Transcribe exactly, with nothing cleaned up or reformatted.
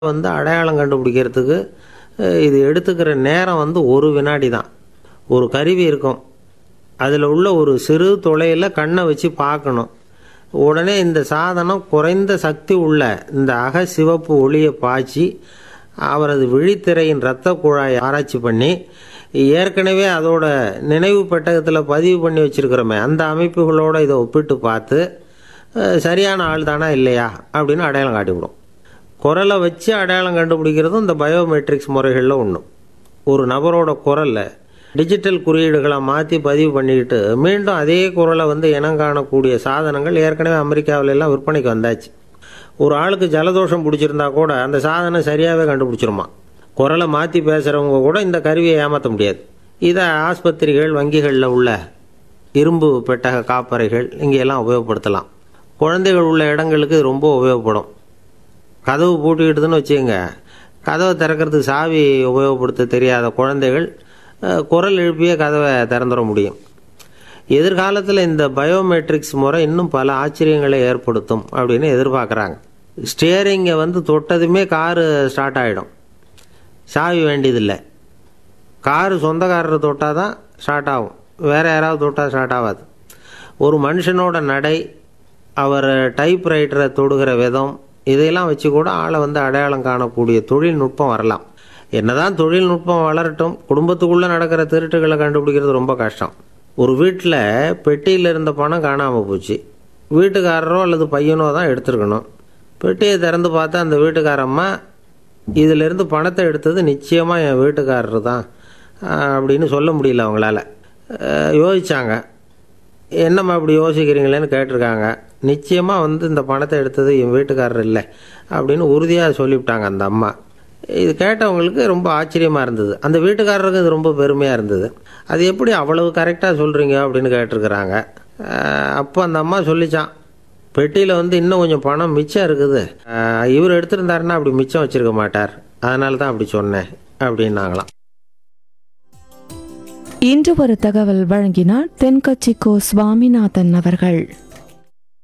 வந்து அடையாளம் கண்டுபிடிக்கிறதுக்கு இது எடுத்துக்கிற நேரம் வந்து ஒரு வினாடி தான். ஒரு கருவி இருக்கும், அதில் உள்ள ஒரு சிறு துளையில் கண்ணை வச்சு பார்க்கணும். உடனே இந்த சாதனம் குறைந்த சக்தி உள்ள இந்த அக சிவப்பு ஒளியை பாய்ச்சி அவரது விழித்திரையின் இரத்த குழாயை ஆராய்ச்சி பண்ணி ஏற்கனவே அதோட நினைவு பெட்டகத்தில் பதிவு பண்ணி வச்சுருக்கிறோமே அந்த அமைப்புகளோடு இதை ஒப்பிட்டு பார்த்து சரியான ஆள் தானா இல்லையா அப்படின்னு அடையாளம் காட்டிவிடும். குரலை வச்சு அடையாளம் கண்டுபிடிக்கிறதும் இந்த பயோமெட்ரிக்ஸ் முறைகளில் ஒன்று. ஒரு நபரோட குரலை டிஜிட்டல் குறியீடுகளை மாற்றி பதிவு பண்ணிக்கிட்டு மீண்டும் அதே குரலை வந்து இனம் காணக்கூடிய சாதனங்கள் ஏற்கனவே அமெரிக்காவில எல்லாம் விற்பனைக்கு வந்தாச்சு. ஒரு ஆளுக்கு ஜலதோஷம் பிடிச்சிருந்தா கூட அந்த சாதனம் சரியாகவே கண்டுபிடிச்சிருமா. குரலை மாற்றி பேசுகிறவங்க கூட இந்த கருவியை ஏமாற்ற முடியாது. இதை ஆஸ்பத்திரிகள், வங்கிகளில் உள்ள இரும்பு பெட்டக காப்பறைகள் இங்கெல்லாம் உபயோகப்படுத்தலாம். குழந்தைகள் உள்ள இடங்களுக்கு இது ரொம்ப உபயோகப்படும். கதவு பூட்டிக்கிட்டுதுன்னு வச்சுக்கோங்க, கதவை திறக்கிறதுக்கு சாவி உபயோகப்படுத்த தெரியாத குழந்தைகள் குரல் எழுப்பிய கதவை திறந்துட முடியும். எதிர்காலத்தில் இந்த பயோமெட்ரிக்ஸ் முறை இன்னும் பல ஆச்சரியங்களை ஏற்படுத்தும் அப்படின்னு எதிர்பார்க்குறாங்க. ஸ்டியரிங்கை வந்து தொட்டதுமே காரு ஸ்டார்ட் ஆகிடும், சாவி வேண்டியதில்லை. காரு சொந்தக்காரர் தொட்டால் தான் ஸ்டார்ட் ஆகும், வேறு யாராவது தொட்டால் ஸ்டார்ட் ஆகாது. ஒரு மனுஷனோட நடை, அவர் டைப்ரைட்டரை தொடுகிற விதம், இதையெல்லாம் வச்சு கூட ஆளை வந்து அடையாளம் காணக்கூடிய தொழில்நுட்பம் வரலாம். என்னதான் தொழில்நுட்பம் வளரட்டும், குடும்பத்துக்குள்ளே நடக்கிற திருட்டுகளை கண்டுபிடிக்கிறது ரொம்ப கஷ்டம். ஒரு வீட்டில் பெட்டியில் இருந்த பணம் காணாமல் போச்சு, வீட்டுக்காரரோ அல்லது பையனோ தான் எடுத்துருக்கணும். பெட்டியை திறந்து பார்த்தா அந்த வீட்டுக்காரம்மா இதிலிருந்து பணத்தை எடுத்தது நிச்சயமாக என் வீட்டுக்காரர் தான் அப்படின்னு சொல்ல முடியல. அவங்களால யோசித்தாங்க. என்னம்மா இப்படி யோசிக்கிறீங்களேன்னு கேட்டிருக்காங்க. நிச்சயமாக வந்து இந்த பணத்தை எடுத்தது என் வீட்டுக்காரர் இல்லை அப்படின்னு உறுதியாக சொல்லிவிட்டாங்க அந்த அம்மா. இது கேட்டவங்களுக்கு ரொம்ப ஆச்சரியமாக இருந்தது. அந்த வீட்டுக்காரருக்கு இது ரொம்ப பெருமையாக இருந்தது. அது எப்படி அவ்வளவு கரெக்டாக சொல்கிறீங்க அப்படின்னு கேட்டிருக்கிறாங்க. அப்போ அந்த அம்மா சொல்லிச்சான், பெட்டியில் வந்து இன்னும் கொஞ்சம் பணம் மிச்சம் இருக்குது, இவர் எடுத்திருந்தாருன்னா அப்படி மிச்சம் வச்சுருக்க மாட்டார், அதனால தான் அப்படி சொன்னேன் அப்படின்னாங்களாம். இன்று ஒரு தகவல் வழங்கினார் தென்கட்சி கோ சுவாமிநாதன் அவர்கள்.